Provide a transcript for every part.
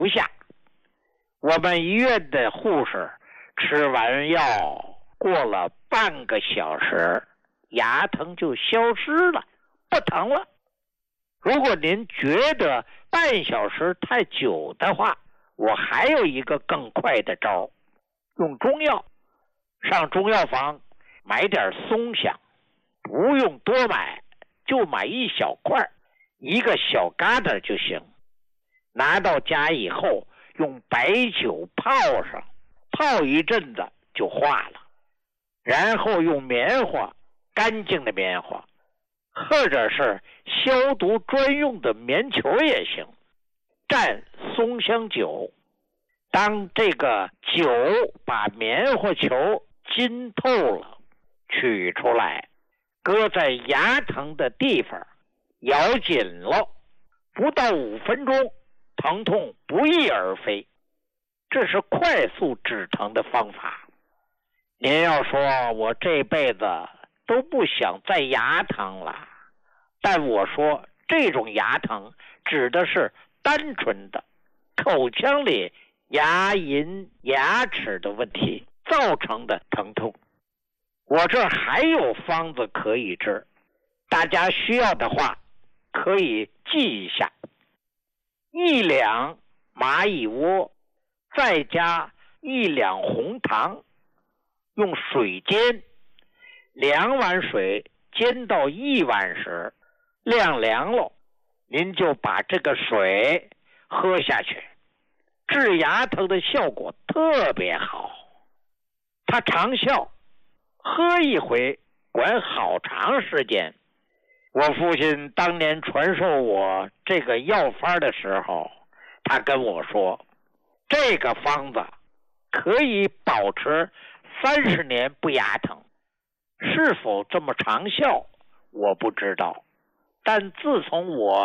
不下。我们医院的护士吃完药过了半个小时，牙疼就消失了，不疼了。如果您觉得半小时太久的话，我还有一个更快的招，用中药。上中药房买点松香，不用多买，就买一小块，一个小疙瘩就行。拿到家以后，用白酒泡上，泡一阵子就化了。然后用棉花，干净的棉花，或者是消毒专用的棉球也行，蘸松香酒。当这个酒把棉花球浸透了，取出来，搁在牙疼的地方，咬紧了，不到5分钟，疼痛不翼而飞。这是快速止疼的方法。您要说我这辈子都不想再牙疼了，但我说这种牙疼指的是单纯的口腔里牙龈牙齿的问题造成的疼痛。我这还有方子可以治，大家需要的话可以记一下：1两蚂蚁窝，再加1两红糖，用水煎，2碗水煎到1碗时，晾凉了，您就把这个水喝下去，治牙疼的效果特别好。它长效，喝一回管好长时间。我父亲当年传授我这个药方的时候，他跟我说，这个方子可以保持30年不牙疼。是否这么长效我不知道，但自从我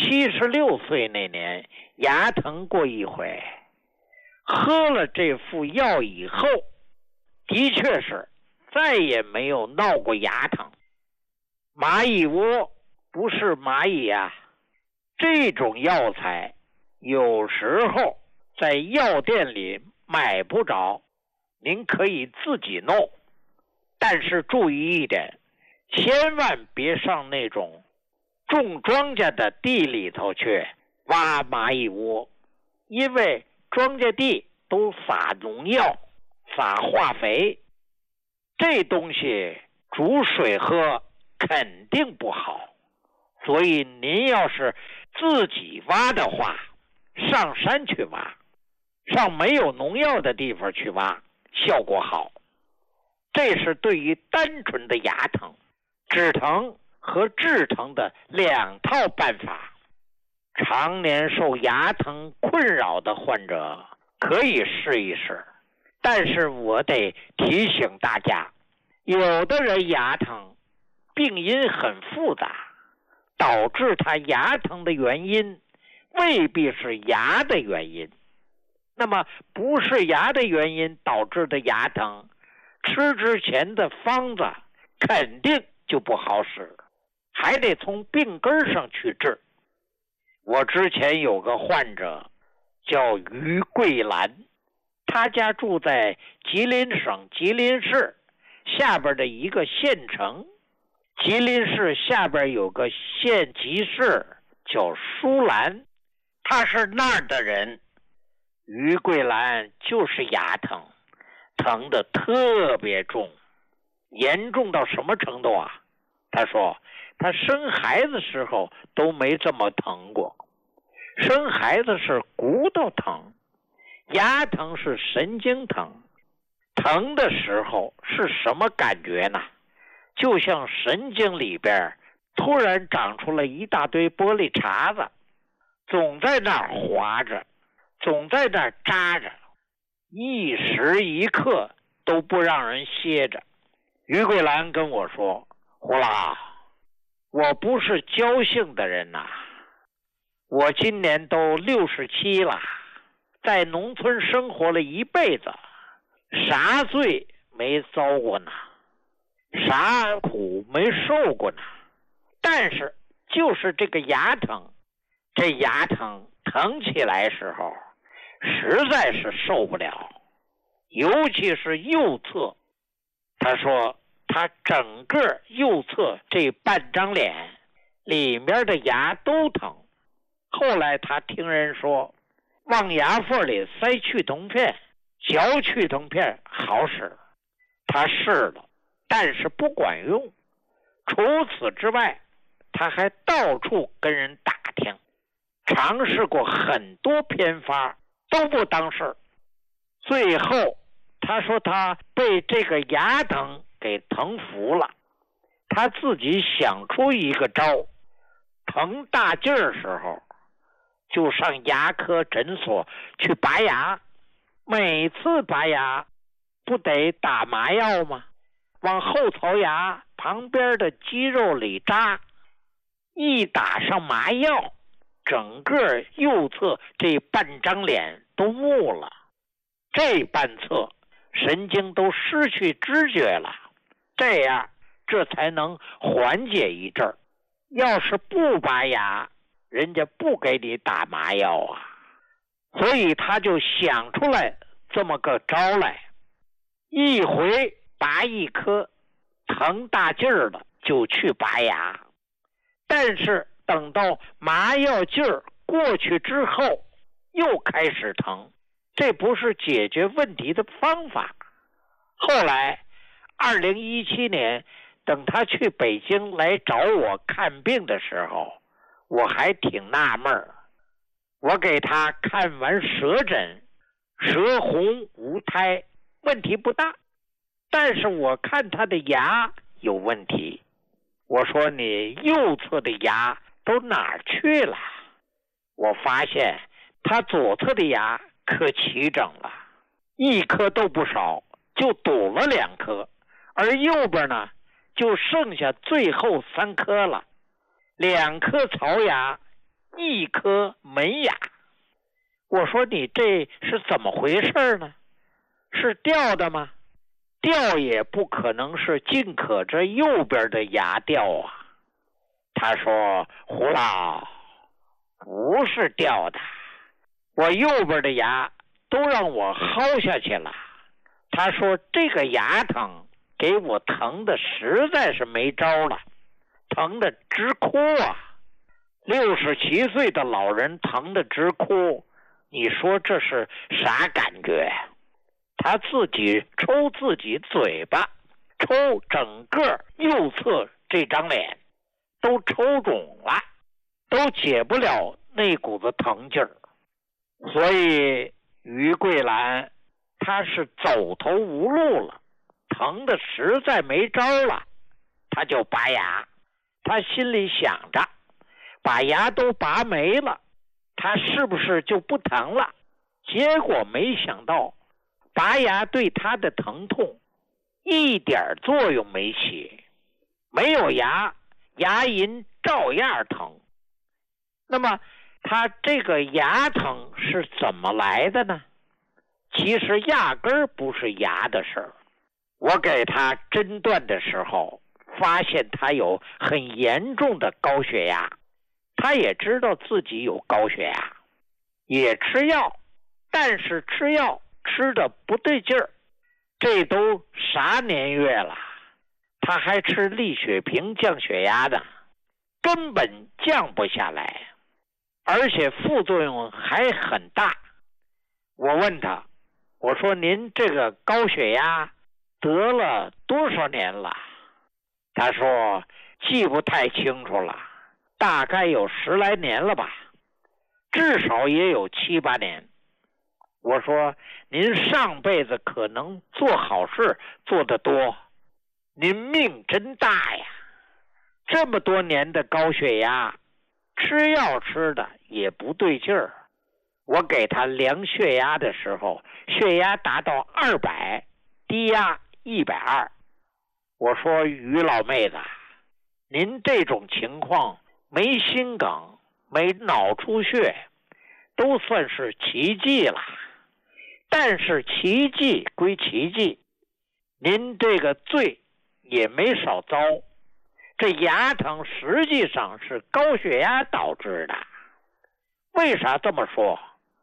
76岁那年牙疼过一回，喝了这副药以后，的确是再也没有闹过牙疼。蚂蚁窝不是蚂蚁啊，这种药材有时候在药店里买不着，您可以自己弄，但是注意一点，千万别上那种种庄稼的地里头去挖蚂蚁窝，因为庄稼地都撒农药撒化肥，这东西煮水喝肯定不好。所以您要是自己挖的话，上山去挖，上没有农药的地方去挖，效果好。这是对于单纯的牙疼、止疼和治疼的2套办法。常年受牙疼困扰的患者可以试一试，但是我得提醒大家，有的人牙疼病因很复杂，导致他牙疼的原因未必是牙的原因。那么不是牙的原因导致的牙疼，吃之前的方子肯定就不好使，还得从病根上去治。我之前有个患者叫于桂兰，他家住在吉林省吉林市下边的一个县城。吉林市下边有个县级市叫舒兰，他是那儿的人。于桂兰就是牙疼，疼得特别重，严重到什么程度啊？他说他生孩子时候都没这么疼过。生孩子是骨头疼，牙疼是神经疼。疼的时候是什么感觉呢？就像神经里边突然长出了一大堆玻璃碴子，总在那儿划着，总在那儿扎着，一时一刻都不让人歇着。于桂兰跟我说，胡老，我不是侥幸的人呐，我今年都67了，在农村生活了一辈子，啥罪没遭过呢，啥苦没受过呢，但是就是这个牙疼，这牙疼疼起来时候实在是受不了，尤其是右侧。他说他整个右侧这半张脸里面的牙都疼。后来他听人说往牙缝里塞去痛片，嚼去痛片好使，他试了，但是不管用。除此之外，他还到处跟人打听，尝试过很多偏方都不当事。最后他说他被这个牙疼给疼服了，他自己想出一个招，疼大劲儿时候就上牙科诊所去拔牙。每次拔牙不得打麻药吗？往后槽牙旁边的肌肉里扎，一打上麻药，整个右侧这半张脸都木了，这半侧神经都失去知觉了，这样这才能缓解一阵儿。要是不拔牙，人家不给你打麻药啊。所以他就想出来这么个招来，一回拔一颗，疼大劲儿的就去拔牙。但是等到麻药劲儿过去之后，又开始疼，这不是解决问题的方法。后来2017年等他去北京来找我看病的时候，我还挺纳闷儿。我给他看完舌诊，舌红无苔，问题不大，但是我看他的牙有问题。我说你右侧的牙都哪儿去了？我发现他左侧的牙可齐整了，一颗都不少，就堵了2颗，而右边呢就剩下最后3颗了，2颗槽牙，1颗门牙。我说你这是怎么回事呢？是掉的吗？掉也不可能是尽可这右边的牙掉啊。他说胡老，不是掉的，我右边的牙都让我薅下去了。他说这个牙疼给我疼的实在是没招了，疼的直哭啊。67岁的老人疼的直哭，你说这是啥感觉？他自己抽自己嘴巴，抽整个右侧这张脸都抽肿了，都解不了那股子疼劲儿。所以于桂兰他是走投无路了，疼的实在没招了，他就拔牙。他心里想着把牙都拔没了，他是不是就不疼了？结果没想到拔牙对他的疼痛一点作用没起，没有牙，牙龈照样疼。那么他这个牙疼是怎么来的呢？其实压根儿不是牙的事儿。我给他诊断的时候，发现他有很严重的高血压，他也知道自己有高血压，也吃药，但是吃药吃的不对劲儿。这都啥年月了，他还吃利血平降血压的，根本降不下来，而且副作用还很大。我问他，我说您这个高血压得了多少年了？他说记不太清楚了，大概有10来年了吧，至少也有7、8年。我说您上辈子可能做好事做得多，您命真大呀，这么多年的高血压，吃药吃的也不对劲儿。我给他量血压的时候，血压达到200，低压120。我说于老妹子，您这种情况没心梗，没脑出血，都算是奇迹了。但是奇迹归奇迹，您这个罪也没少遭。这牙疼实际上是高血压导致的。为啥这么说？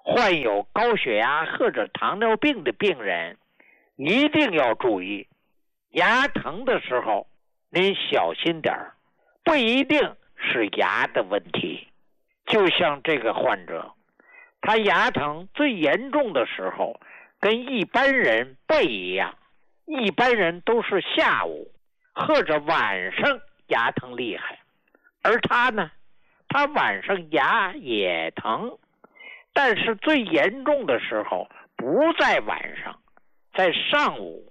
患有高血压或者糖尿病的病人一定要注意，牙疼的时候您小心点儿，不一定是牙的问题。就像这个患者，他牙疼最严重的时候跟一般人不一样，一般人都是下午或者晚上牙疼厉害，而他呢，他晚上牙也疼，但是最严重的时候不在晚上，在上午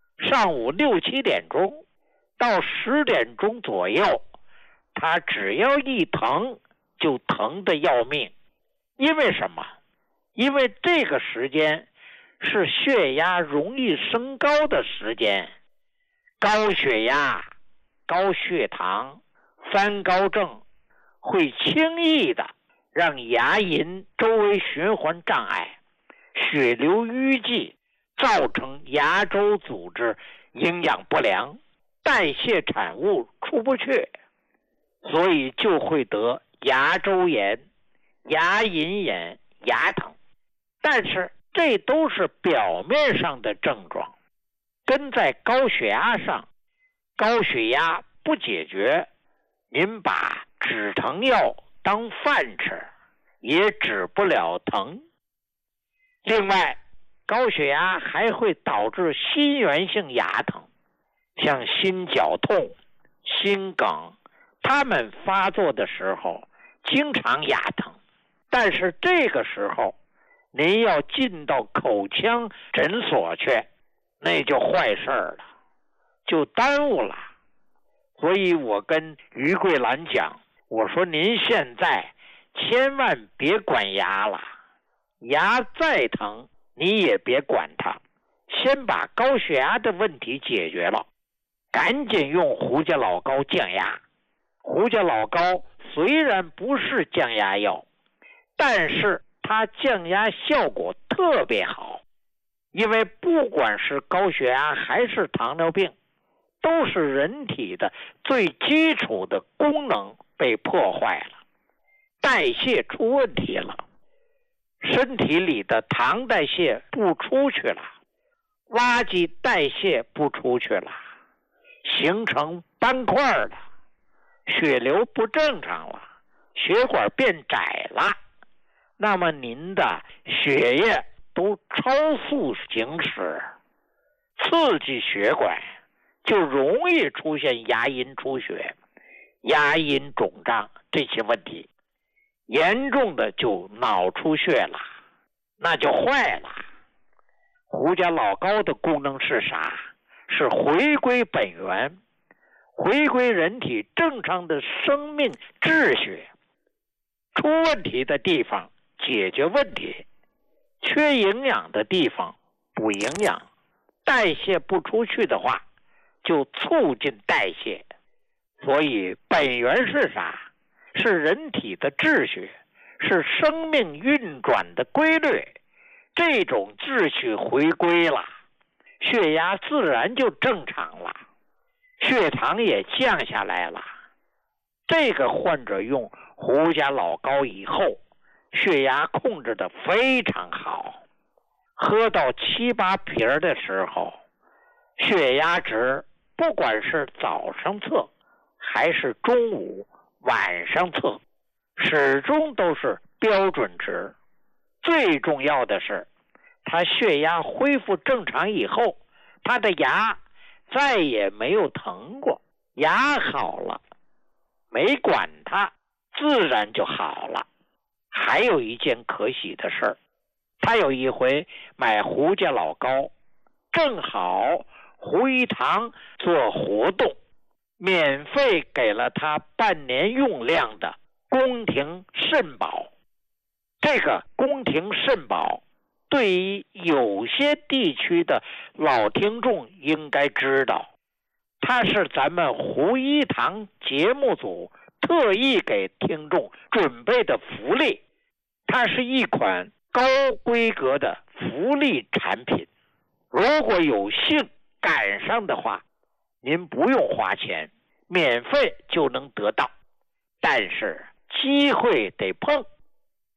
6、7点钟到10点钟左右，他只要一疼就疼得要命。因为什么？因为这个时间是血压容易升高的时间，高血压、高血糖、三高症会轻易的让牙龈周围循环障碍，血流淤积，造成牙周组织营养不良，代谢产物出不去，所以就会得牙周炎、牙龈炎、牙疼。但是这都是表面上的症状，跟在高血压上，高血压不解决，您把止疼药当饭吃，也止不了疼。另外，高血压还会导致心源性牙疼，像心绞痛、心梗，它们发作的时候经常牙疼，但是这个时候您要进到口腔诊所去，那就坏事了，就耽误了。所以我跟于桂兰讲，我说您现在千万别管牙了，牙再疼你也别管它，先把高血压的问题解决了，赶紧用胡家老膏降压。胡家老膏虽然不是降压药，但是它降压效果特别好，因为不管是高血压还是糖尿病，都是人体的最基础的功能被破坏了，代谢出问题了，身体里的糖代谢不出去了，垃圾代谢不出去了，形成斑块了，血流不正常了，血管变窄了，那么您的血液都超速行驶，刺激血管，就容易出现牙龈出血、牙龈肿胀这些问题，严重的就脑出血了，那就坏了。胡家老膏的功能是啥？是回归本源，回归人体正常的生命秩序，出问题的地方解决问题，缺营养的地方补营养，代谢不出去的话就促进代谢。所以本源是啥？是人体的秩序，是生命运转的规律。这种秩序回归了，血压自然就正常了，血糖也降下来了。这个患者用胡家老膏以后，血压控制得非常好，喝到7、8瓶的时候，血压值不管是早上测还是中午、晚上测，始终都是标准值。最重要的是，他血压恢复正常以后，他的牙再也没有疼过，牙好了，没管它，自然就好了。还有一件可喜的事儿，他有一回买胡家老膏，正好胡一堂做活动，免费给了他半年用量的宫廷肾宝。这个宫廷肾宝对于有些地区的老听众应该知道，它是咱们胡一堂节目组特意给听众准备的福利，它是一款高规格的福利产品。如果有幸赶上的话，您不用花钱，免费就能得到，但是机会得碰，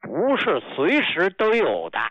不是随时都有的。